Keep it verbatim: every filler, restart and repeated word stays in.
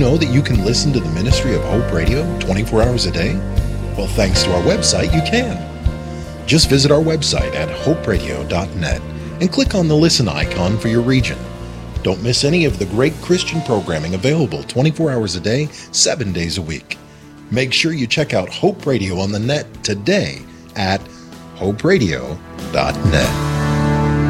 know that you can listen to the ministry of Hope Radio twenty-four hours a day? Well, thanks to our website, you can. Just visit our website at hope radio dot net and click on the listen icon for your region. Don't miss any of the great Christian programming available twenty-four hours a day, seven days a week. Make sure you check out Hope Radio on the net today at hope radio dot net.